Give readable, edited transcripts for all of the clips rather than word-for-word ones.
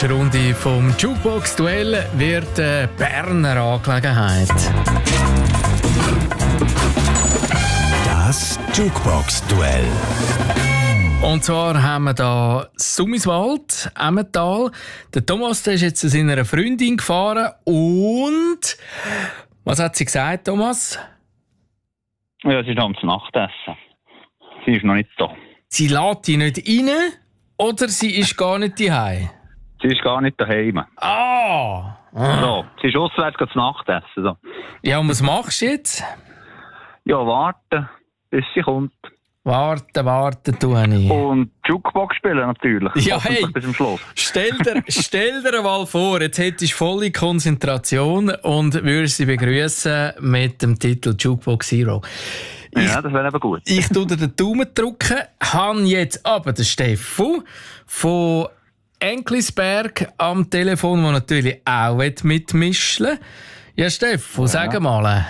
Die Runde vom Jukebox-Duell wird eine Berner Angelegenheit. Das Jukebox-Duell. Und zwar haben wir da Summiswald, Emmental. Der Thomas, der ist jetzt zu seiner Freundin gefahren und... Was hat sie gesagt, Thomas? Ja, sie ist am Nachtessen. Sie ist noch nicht da. Sie lädt die nicht rein oder sie ist gar nicht daheim? Sie ist gar nicht daheim. Ah! So, sie ist auswärts zu Nachtessen. So. Ja, und was machst du jetzt? Ja, warten, bis sie kommt. Warten, tue ich. Und Jukebox spielen natürlich. Ja, hey, bis zum Schluss. stell dir mal vor, jetzt hättest du volle Konzentration und würdest sie begrüßen mit dem Titel Jukebox Hero. Ja, das wäre eben gut. Ich tue dir den Daumen drücken, habe jetzt aber den Steffu von Enklisberg am Telefon, der natürlich auch mitmischen will. Ja, Steffu, sag mal.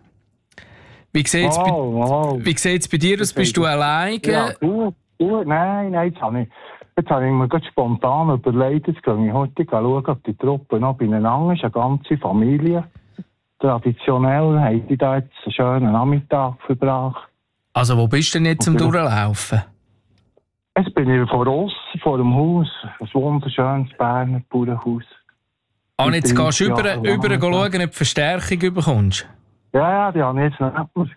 Wie sieht es bei dir aus? Bist du alleine? Ja, du, nein, jetzt habe ich mir ganz spontan überlegt, jetzt gehe ich heute schauen, ob die Truppe noch beieinander ist, eine ganze Familie. Traditionell haben die da jetzt einen schönen Nachmittag verbracht. Also wo bist du denn jetzt zum Durchlaufen? Jetzt bin ich vor dem Haus, ein wunderschönes Berner Bauernhaus. Und jetzt gehst du über schauen, ob du Verstärkung bekommst? Ja, die habe ich jetzt nicht.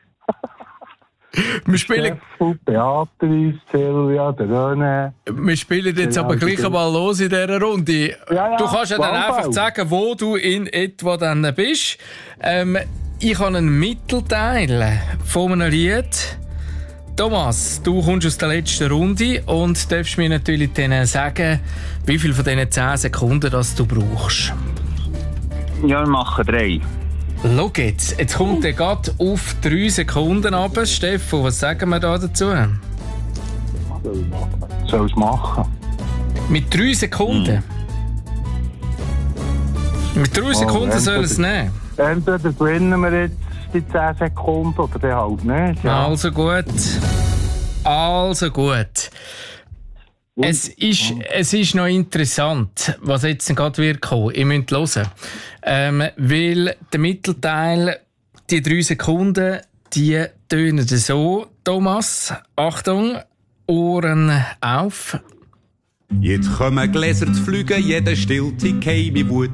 Wir spielen... Beatrice, Silvia, der René. Wir spielen jetzt aber gleich einmal los in dieser Runde. Ja, du kannst ja dann einfach sagen, wo du in etwa dann bist. Ich habe einen Mittelteil von einem Lied. Thomas, du kommst aus der letzten Runde und darfst mir natürlich dann sagen, wie viel von diesen 10 Sekunden das du brauchst. Ja, wir machen 3. Schau jetzt kommt er gerade auf 3 Sekunden runter. Stefan, was sagen wir da dazu? Soll es machen? Mit 3 Sekunden? Mit 3 Sekunden soll es nehmen? Entweder gewinnen wir jetzt die 10 Sekunden oder dann halt nicht. Ja. Also gut. Es ist noch interessant, was jetzt gerade wird kommen. Ihr müsst hören. Weil der Mittelteil, die 3 Sekunden, die tönen so. Thomas, Achtung, Ohren auf. Jetzt kommen Gläser zu fliegen, jeder stillt sich keine Wut.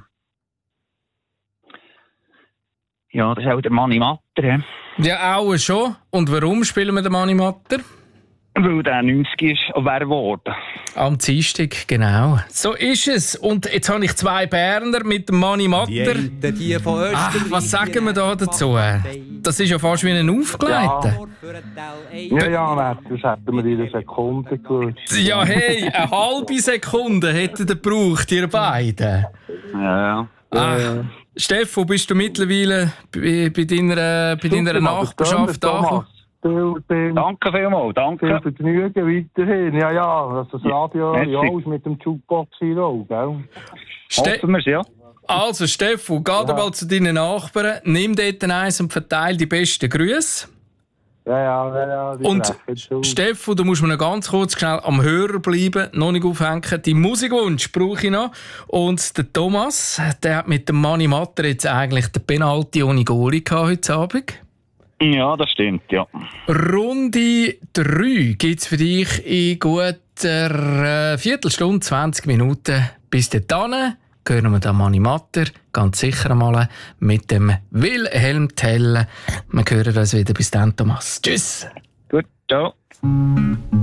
Ja, das ist auch der Manni Matter. Ja, auch schon. Und warum spielen wir den Manni Matter? Weil der 90 ist wer geworden. Am Dienstag, genau. So ist es. Und jetzt habe ich 2 Berner mit dem Manni Matter. Die von Österreich. Was sagen wir da dazu? Das ist ja fast wie ein Aufgeleiter. Ja, das hätten wir in einer Sekunde gewusst. Ja, hey, eine halbe Sekunde hättet ihr gebraucht, ihr beiden. Ja. Stefan, bist du mittlerweile bei deiner Nachbarschaft da? Danke vielmals, danke. Viel Vergnügen weiterhin. Ja, das Radio ist mit dem Jukebox Hero, gell? Hoffen wir's, ja. Also, Stefan, geh mal zu deinen Nachbarn, nimm dort eins und verteile die besten Grüße. Ja. Und Stefan, du musst mir noch ganz kurz schnell am Hörer bleiben, noch nicht aufhängen. Die Musikwunsch brauche ich noch. Und der Thomas, der hat mit dem Manni Matter jetzt eigentlich den Penalty ohne Goalie gehabt heute Abend. Ja, das stimmt, ja. Runde 3 gibt es für dich in guter Viertelstunde, 20 Minuten. Bis dahin hören wir den Manni Matter ganz sicher einmal mit dem Wilhelm Tell. Wir hören uns wieder. Bis dann, Thomas. Tschüss. Gut, ciao.